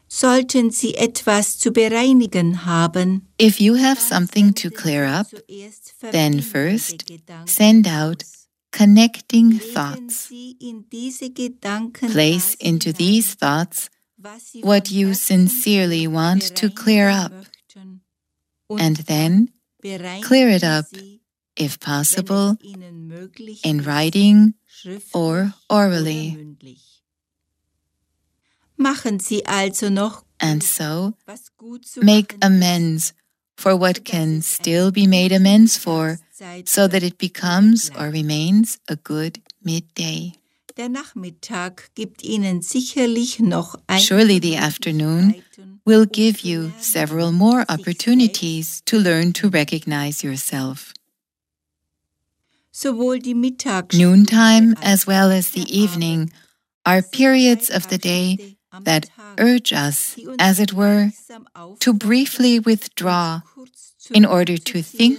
Sollten Sie etwas zu bereinigen haben, If you have something to clear up, then first send out connecting thoughts. Place into these thoughts what you sincerely want to clear up, and then clear it up, if possible, in writing or orally. Machen Sie also noch And so, was gut zu make machen amends for what can still be made amends for, so that it becomes or remains a good midday. Der Nachmittag gibt Ihnen sicherlich noch Surely the afternoon will give you several more opportunities to learn to recognize yourself. Sowohl die Noontime as well as the evening are periods of the day that urge us, as it were, to briefly withdraw in order to think